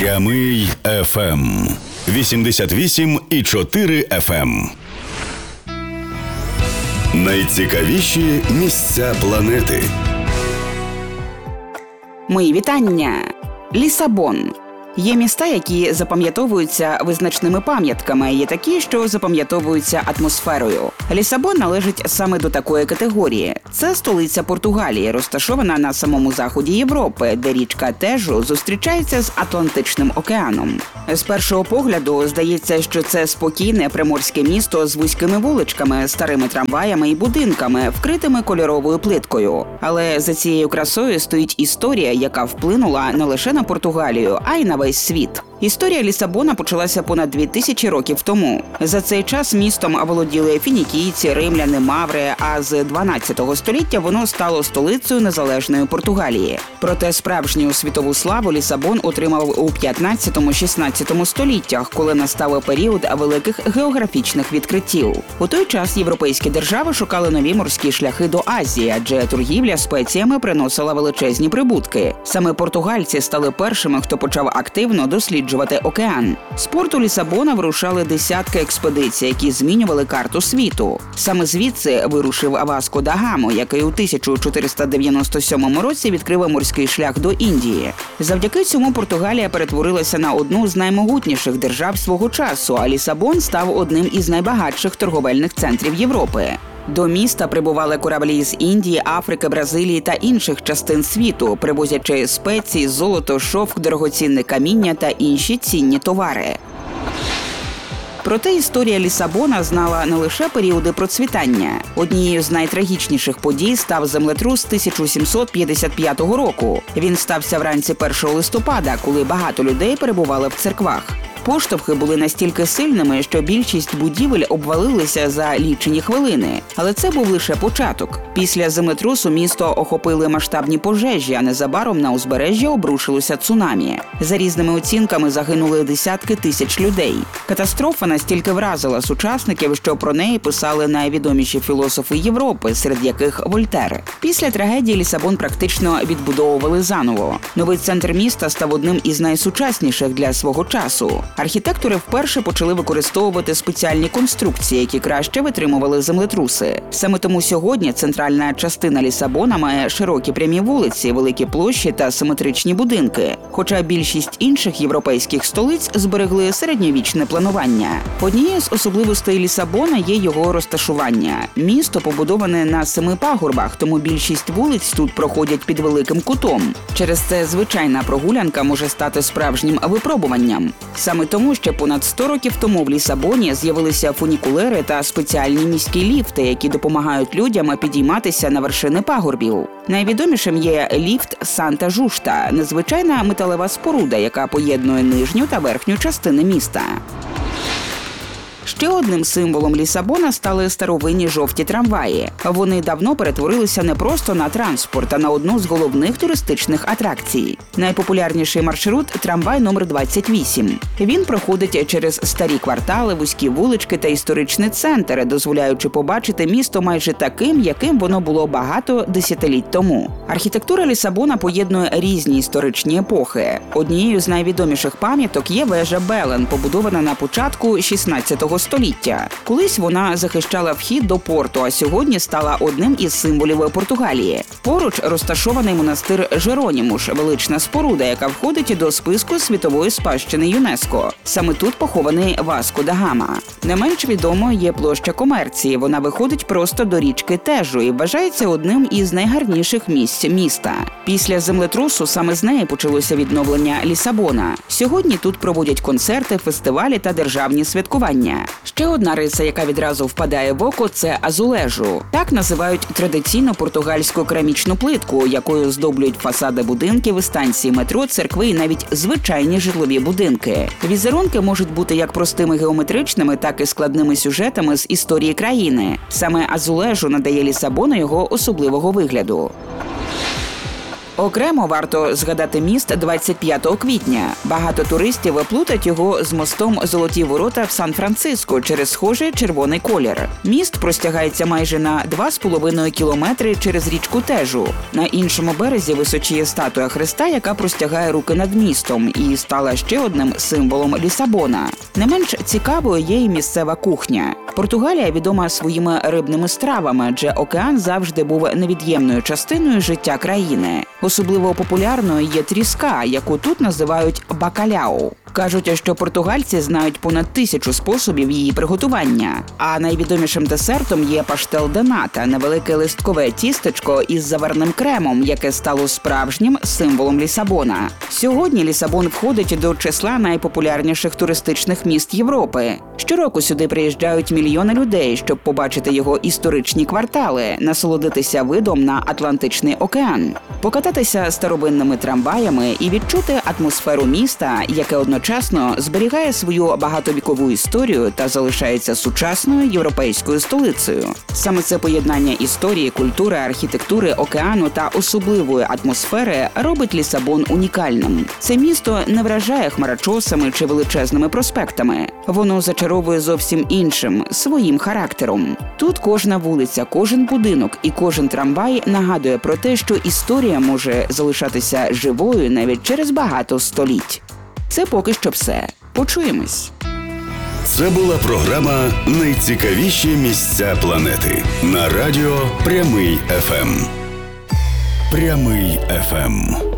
Прямий FM 88,4 FM. Найцікавіші місця планети. Мої вітання. Лісабон. Є міста, які запам'ятовуються визначними пам'ятками, є такі, що запам'ятовуються атмосферою. Лісабон належить саме до такої категорії. Це столиця Португалії, розташована на самому заході Європи, де річка Тежу зустрічається з Атлантичним океаном. З першого погляду здається, що це спокійне приморське місто з вузькими вуличками, старими трамваями і будинками, вкритими кольоровою плиткою. Але за цією красою стоїть історія, яка вплинула не лише на Португалію, а й на весь світ. Історія Лісабона почалася понад 2000 років тому. За цей час містом володіли фінікійці, римляни, маври, а з 12 століття воно стало столицею незалежної Португалії. Проте справжню світову славу Лісабон отримав у 15-16 століттях, коли настав період великих географічних відкриттів. У той час європейські держави шукали нові морські шляхи до Азії, адже торгівля спеціями приносила величезні прибутки. Саме португальці стали першими, хто почав активно досліджувати океан. З порту Лісабона вирушали десятки експедицій, які змінювали карту світу. Саме звідси вирушив Васко да Гамо, який у 1497 році відкрив морський шлях до Індії. Завдяки цьому Португалія перетворилася на одну з наймогутніших держав свого часу, а Лісабон став одним із найбагатших торговельних центрів Європи. До міста прибували кораблі з Індії, Африки, Бразилії та інших частин світу, привозячи спеції, золото, шовк, дорогоцінне каміння та інші цінні товари. Проте історія Лісабона знала не лише періоди процвітання. Однією з найтрагічніших подій став землетрус 1755 року. Він стався вранці 1 листопада, коли багато людей перебували в церквах. Поштовхи були настільки сильними, що більшість будівель обвалилися за лічені хвилини. Але це був лише початок. Після землетрусу місто охопили масштабні пожежі, а незабаром на узбережжя обрушилося цунамі. За різними оцінками загинули десятки тисяч людей. Катастрофа настільки вразила сучасників, що про неї писали найвідоміші філософи Європи, серед яких Вольтер. Після трагедії Лісабон практично відбудовували заново. Новий центр міста став одним із найсучасніших для свого часу. Архітектори вперше почали використовувати спеціальні конструкції, які краще витримували землетруси. Саме тому сьогодні центральна частина Лісабона має широкі прямі вулиці, великі площі та симетричні будинки. Хоча більшість інших європейських столиць зберегли середньовічне планування. Однією з особливостей Лісабона є його розташування. Місто побудоване на 7 пагорбах, тому більшість вулиць тут проходять під великим кутом. Через це звичайна прогулянка може стати справжнім випробуванням. Саме тому ще понад 100 років тому в Лісабоні з'явилися фунікулери та спеціальні міські ліфти, які допомагають людям підійматися на вершини пагорбів. Найвідомішим є ліфт Санта-Жушта – незвичайна металева споруда, яка поєднує нижню та верхню частини міста. Ще одним символом Лісабона стали старовинні жовті трамваї. Вони давно перетворилися не просто на транспорт, а на одну з головних туристичних атракцій. Найпопулярніший маршрут – трамвай номер 28. Він проходить через старі квартали, вузькі вулички та історичний центр, дозволяючи побачити місто майже таким, яким воно було багато десятиліть тому. Архітектура Лісабона поєднує різні історичні епохи. Однією з найвідоміших пам'яток є вежа Белен, побудована на початку 16 століття. Колись вона захищала вхід до порту, а сьогодні стала одним із символів Португалії. Поруч розташований монастир Жеронімуш, велична споруда, яка входить до списку світової спадщини ЮНЕСКО. Саме тут похований Васко да Гама. Не менш відомо є площа Комерції. Вона виходить просто до річки Тежу і вважається одним із найгарніших місць міста. Після землетрусу саме з неї почалося відновлення Лісабона. Сьогодні тут проводять концерти, фестивалі та державні святкування. Ще одна риса, яка відразу впадає в око – це азулежу. Так називають традиційну португальську керамічну плитку, якою здоблюють фасади будинків, станції метро, церкви і навіть звичайні житлові будинки. Візерунки можуть бути як простими геометричними, так і складними сюжетами з історії країни. Саме азулежу надає Лісабону його особливого вигляду. Окремо варто згадати міст 25 квітня. Багато туристів плутають його з мостом Золоті ворота в Сан-Франциско через схожий червоний колір. Міст простягається майже на 2,5 кілометри через річку Тежу. На іншому березі височіє статуя Христа, яка простягає руки над містом і стала ще одним символом Лісабона. Не менш цікавою є і місцева кухня. Португалія відома своїми рибними стравами, адже океан завжди був невід'ємною частиною життя країни. Особливо популярною є тріска, яку тут називають бакаляу. Кажуть, що португальці знають понад 1000 способів її приготування. А найвідомішим десертом є паштел де ната – невелике листкове тістечко із заварним кремом, яке стало справжнім символом Лісабона. Сьогодні Лісабон входить до числа найпопулярніших туристичних міст Європи. Щороку сюди приїжджають мільйони людей, щоб побачити його історичні квартали, насолодитися видом на Атлантичний океан, покататися старовинними трамваями і відчути атмосферу міста, яке одночасно зберігає свою багатовікову історію та залишається сучасною європейською столицею. Саме це поєднання історії, культури, архітектури, океану та особливої атмосфери робить Лісабон унікальним. Це місто не вражає хмарочосами чи величезними проспектами. Воно зачаровує зовсім іншим, своїм характером. Тут кожна вулиця, кожен будинок і кожен трамвай нагадує про те, що історія може залишатися живою навіть через багато століть. Це поки що все. Почуємось. Це була програма «Найцікавіші місця планети» на радіо Прямий ФМ. Прямий ФМ.